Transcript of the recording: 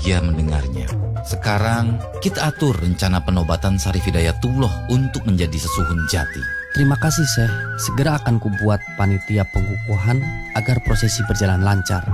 bahagia mendengarnya. Sekarang kita atur rencana penobatan Syarif Hidayatullah untuk menjadi sesuhun jati. Terima kasih Syekh, segera akan kubuat panitia pengukuhan agar prosesi berjalan lancar.